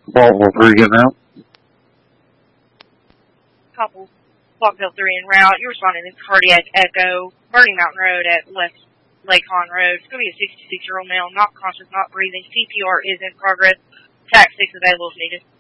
What were you getting out? Couples, Blockville 3 en route. You're responding to cardiac echo. Burning Mountain Road at West Lake Hahn Road. It's going to be a 66-year-old male, not conscious, not breathing. CPR is in progress. TAC 6 available if needed.